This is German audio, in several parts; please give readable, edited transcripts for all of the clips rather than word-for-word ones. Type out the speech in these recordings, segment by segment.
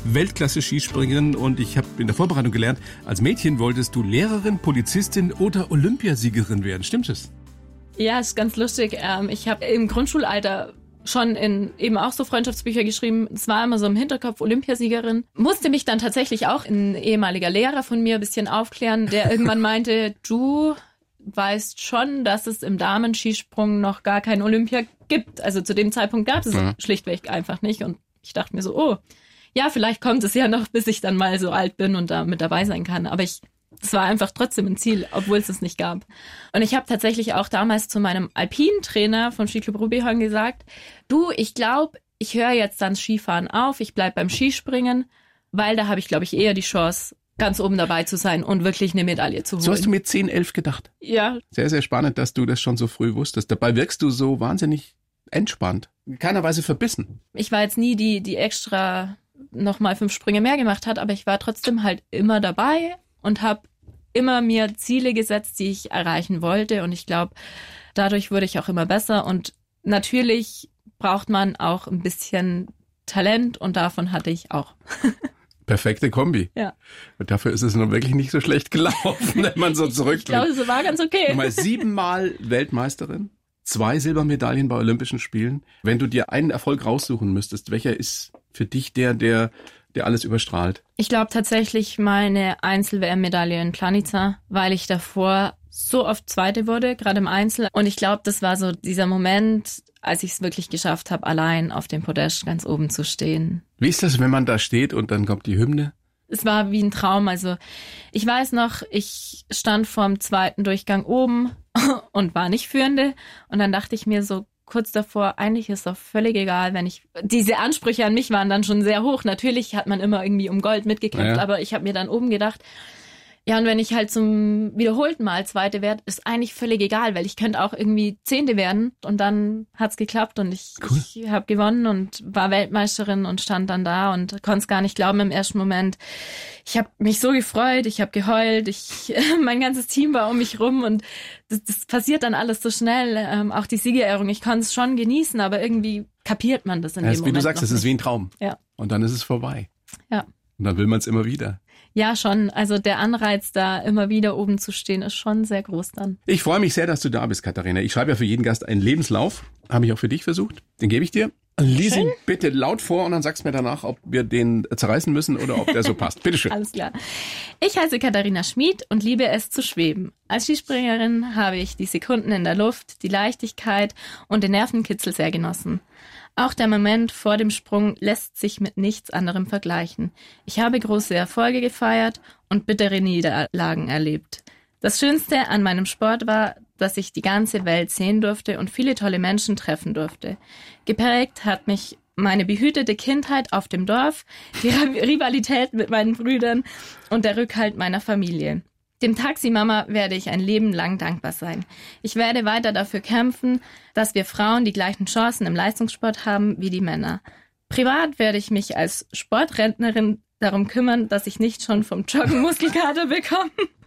Weltklasse-Skispringerin und ich habe in der Vorbereitung gelernt, als Mädchen wolltest du Lehrerin, Polizistin oder Olympiasiegerin werden. Stimmt es? Ja, ist ganz lustig. Ich habe im Grundschulalter schon in eben auch so Freundschaftsbücher geschrieben. Es war immer so im Hinterkopf Olympiasiegerin. Musste mich dann tatsächlich auch ein ehemaliger Lehrer von mir ein bisschen aufklären, der irgendwann meinte, du weißt schon, dass es im Damenskisprung noch gar kein Olympia gibt. Also zu dem Zeitpunkt gab es schlichtweg einfach nicht. Und ich dachte mir so, oh, ja, vielleicht kommt es ja noch, bis ich dann mal so alt bin und da mit dabei sein kann. Aber es war einfach trotzdem ein Ziel, obwohl es nicht gab. Und ich habe tatsächlich auch damals zu meinem Alpintrainer vom Skiclub Rubihorn gesagt, du, ich glaube, ich höre jetzt dann Skifahren auf, ich bleib beim Skispringen, weil da habe ich, glaube ich, eher die Chance, ganz oben dabei zu sein und wirklich eine Medaille zu holen. So hast du mit 10, 11 gedacht? Ja. Sehr, sehr spannend, dass du das schon so früh wusstest. Dabei wirkst du so wahnsinnig entspannt, in keiner Weise verbissen. Ich war jetzt nie die extra nochmal 5 Sprünge mehr gemacht hat, aber ich war trotzdem halt immer dabei und habe immer mir Ziele gesetzt, die ich erreichen wollte. Und ich glaube, dadurch wurde ich auch immer besser. Und natürlich braucht man auch ein bisschen Talent und davon hatte ich auch. Perfekte Kombi. Ja. Und dafür ist es nun wirklich nicht so schlecht gelaufen, wenn man so zurückblickt. Ich glaube, es war ganz okay. Nummer 7-mal Weltmeisterin, 2 Silbermedaillen bei Olympischen Spielen. Wenn du dir einen Erfolg raussuchen müsstest, welcher ist für dich der alles überstrahlt? Ich glaube tatsächlich meine Einzel-WM-Medaille in Planica, weil ich davor so oft Zweite wurde, gerade im Einzel. Und ich glaube, das war so dieser Moment, als ich es wirklich geschafft habe, allein auf dem Podest ganz oben zu stehen. Wie ist das, wenn man da steht und dann kommt die Hymne? Es war wie ein Traum. Also ich weiß noch, ich stand vorm 2. Durchgang oben und war nicht Führende. Und dann dachte ich mir so kurz davor, eigentlich ist doch völlig egal, wenn diese Ansprüche an mich waren dann schon sehr hoch. Natürlich hat man immer irgendwie um Gold mitgekämpft, aber ich habe mir dann oben gedacht, ja, und wenn ich halt zum wiederholten Mal Zweite werde, ist eigentlich völlig egal, weil ich könnte auch irgendwie 10. werden und dann hat's geklappt und ich habe gewonnen und war Weltmeisterin und stand dann da und konnte es gar nicht glauben im ersten Moment. Ich habe mich so gefreut, ich habe geheult, mein ganzes Team war um mich rum und das passiert dann alles so schnell. Auch die Siegerehrung, ich konnte es schon genießen, aber irgendwie kapiert man das in dem Moment. Wie du sagst, es ist wie ein Traum. Ja. Und dann ist es vorbei. Ja. Und dann will man es immer wieder. Ja, schon. Also der Anreiz, da immer wieder oben zu stehen, ist schon sehr groß dann. Ich freue mich sehr, dass du da bist, Katharina. Ich schreibe ja für jeden Gast einen Lebenslauf. Habe ich auch für dich versucht. Den gebe ich dir. Lies ihn bitte laut vor und dann sagst du mir danach, ob wir den zerreißen müssen oder ob der so passt. Bitteschön. Alles klar. Ich heiße Katharina Schmid und liebe es zu schweben. Als Skispringerin habe ich die Sekunden in der Luft, die Leichtigkeit und den Nervenkitzel sehr genossen. Auch der Moment vor dem Sprung lässt sich mit nichts anderem vergleichen. Ich habe große Erfolge gefeiert und bittere Niederlagen erlebt. Das Schönste an meinem Sport war, dass ich die ganze Welt sehen durfte und viele tolle Menschen treffen durfte. Geprägt hat mich meine behütete Kindheit auf dem Dorf, die Rivalität mit meinen Brüdern und der Rückhalt meiner Familie. Dem Taximama werde ich ein Leben lang dankbar sein. Ich werde weiter dafür kämpfen, dass wir Frauen die gleichen Chancen im Leistungssport haben wie die Männer. Privat werde ich mich als Sportrentnerin darum kümmern, dass ich nicht schon vom Joggen Muskelkater bekomme.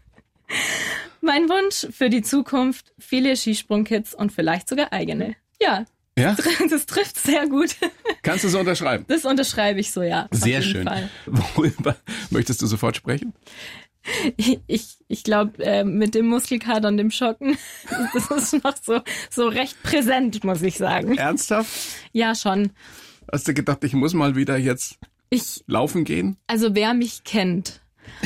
Mein Wunsch für die Zukunft, viele Skisprungkits und vielleicht sogar eigene. Ja, das trifft sehr gut. Kannst du so unterschreiben? Das unterschreibe ich so, ja. Sehr schön. Fall. Worüber möchtest du sofort sprechen? Ich glaube, mit dem Muskelkater und dem Schocken, das ist noch so recht präsent, muss ich sagen. Ernsthaft? Ja, schon. Hast du gedacht, ich muss mal wieder jetzt laufen gehen? Also wer mich kennt,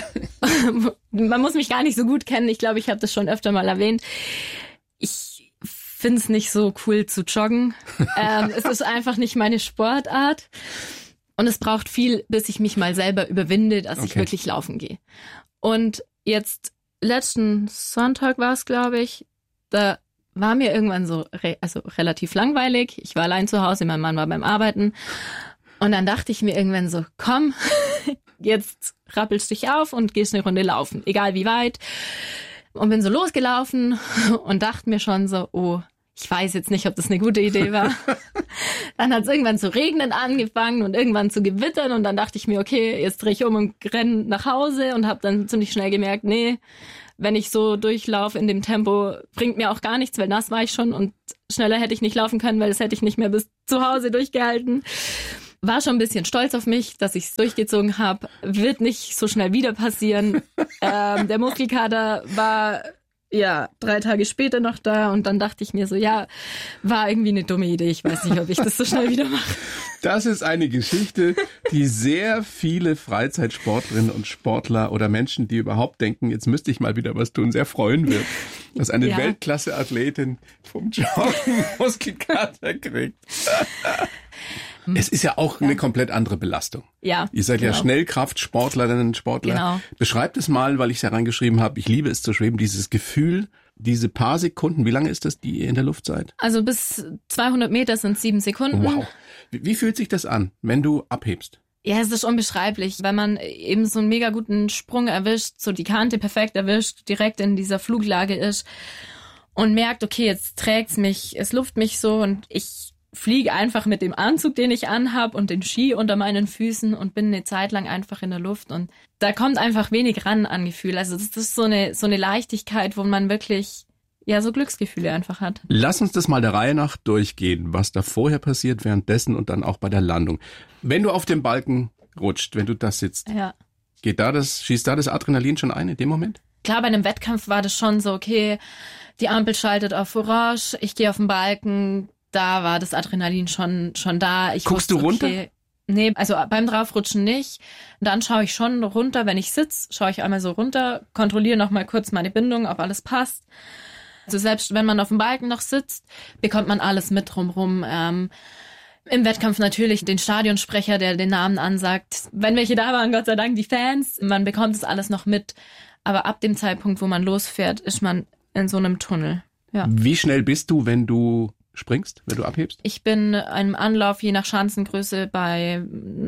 man muss mich gar nicht so gut kennen, ich glaube, ich habe das schon öfter mal erwähnt. Ich finde es nicht so cool zu joggen. Es ist einfach nicht meine Sportart. Und es braucht viel, bis ich mich mal selber überwinde, dass ich wirklich laufen gehe. Und jetzt letzten Sonntag war es, glaube ich, da war mir irgendwann so relativ langweilig. Ich war allein zu Hause, mein Mann war beim Arbeiten. Und dann dachte ich mir irgendwann so, komm, jetzt rappelst dich auf und gehst eine Runde laufen, egal wie weit. Und bin so losgelaufen und dachte mir schon so, oh, ich weiß jetzt nicht, ob das eine gute Idee war. Dann hat es irgendwann zu regnen angefangen und irgendwann zu gewittern und dann dachte ich mir, okay, jetzt drehe ich um und renne nach Hause und habe dann ziemlich schnell gemerkt, nee, wenn ich so durchlaufe in dem Tempo, bringt mir auch gar nichts, weil nass war ich schon und schneller hätte ich nicht laufen können, weil das hätte ich nicht mehr bis zu Hause durchgehalten. war schon ein bisschen stolz auf mich, dass ich es durchgezogen habe. Wird nicht so schnell wieder passieren. Der Muskelkater war 3 Tage später noch da und dann dachte ich mir so, war irgendwie eine dumme Idee. Ich weiß nicht, ob ich das so schnell wieder mache. Das ist eine Geschichte, die sehr viele Freizeitsportlerinnen und Sportler oder Menschen, die überhaupt denken, jetzt müsste ich mal wieder was tun, sehr freuen wird. Dass eine Weltklasse-Athletin vom Joggen Muskelkater kriegt. Es ist ja auch eine komplett andere Belastung. Ja. Ihr seid ja Schnellkraftsportlerinnen und Sportler. Genau. Beschreibt es mal, weil ich es ja reingeschrieben habe, ich liebe es zu schweben, dieses Gefühl, diese paar Sekunden, wie lange ist das, die ihr in der Luft seid? Also bis 200 Meter sind 7 Sekunden. Wow. Wie fühlt sich das an, wenn du abhebst? Ja, es ist unbeschreiblich, wenn man eben so einen mega guten Sprung erwischt, so die Kante perfekt erwischt, direkt in dieser Fluglage ist und merkt, okay, jetzt trägt's mich, es luft mich so und ich fliege einfach mit dem Anzug, den ich anhab und den Ski unter meinen Füßen und bin eine Zeit lang einfach in der Luft und da kommt einfach wenig ran an Gefühl. Also das ist so eine Leichtigkeit, wo man wirklich so Glücksgefühle einfach hat. Lass uns das mal der Reihe nach durchgehen, was da vorher passiert, währenddessen und dann auch bei der Landung. Wenn du auf dem Balken rutscht, wenn du da sitzt, schießt da das Adrenalin schon ein in dem Moment? Klar, bei einem Wettkampf war das schon so, okay, die Ampel schaltet auf Orange, ich gehe auf den Balken, da war das Adrenalin schon da. Guckst du runter? Okay, nee, also beim Draufrutschen nicht. Dann schaue ich schon runter, wenn ich sitze, schaue ich einmal so runter, kontrolliere nochmal kurz meine Bindung, ob alles passt. Also selbst wenn man auf dem Balken noch sitzt, bekommt man alles mit drumrum. Im Wettkampf natürlich den Stadionsprecher, der den Namen ansagt. Wenn welche da waren, Gott sei Dank, die Fans. Man bekommt das alles noch mit. Aber ab dem Zeitpunkt, wo man losfährt, ist man in so einem Tunnel. Ja. Wie schnell bist du, wenn du springst, wenn du abhebst? Ich bin einem Anlauf je nach Schanzengröße bei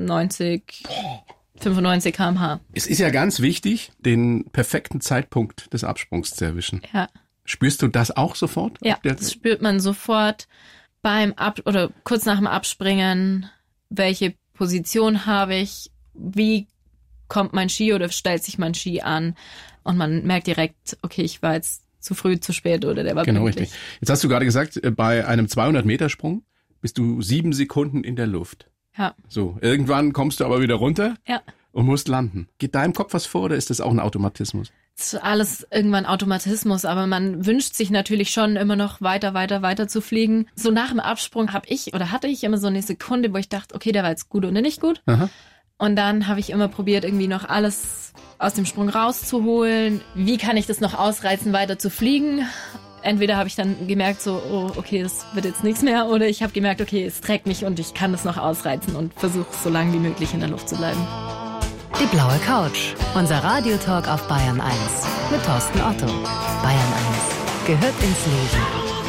95 km/h. Es ist ja ganz wichtig, den perfekten Zeitpunkt des Absprungs zu erwischen. Ja. Spürst du das auch sofort? Ja, das spürt man sofort oder kurz nach dem Abspringen. Welche Position habe ich? Wie kommt mein Ski oder stellt sich mein Ski an? Und man merkt direkt, okay, ich war jetzt zu früh, zu spät oder der war genau pünktlich. Richtig. Jetzt hast du gerade gesagt, bei einem 200-Meter-Sprung bist du 7 Sekunden in der Luft. Ja. So, irgendwann kommst du aber wieder runter und musst landen. Geht da im Kopf was vor oder ist das auch ein Automatismus? Das ist alles irgendwann Automatismus, aber man wünscht sich natürlich schon immer noch weiter zu fliegen. So nach dem Absprung hatte ich immer so eine Sekunde, wo ich dachte, okay, der war jetzt gut oder nicht gut. Aha. Und dann habe ich immer probiert, irgendwie noch alles aus dem Sprung rauszuholen. Wie kann ich das noch ausreizen, weiter zu fliegen? Entweder habe ich dann gemerkt, so, oh, okay, das wird jetzt nichts mehr. Oder ich habe gemerkt, okay, es trägt mich und ich kann das noch ausreizen und versuche so lange wie möglich in der Luft zu bleiben. Die blaue Couch. Unser Radiotalk auf Bayern 1 mit Thorsten Otto. Bayern 1 gehört ins Leben.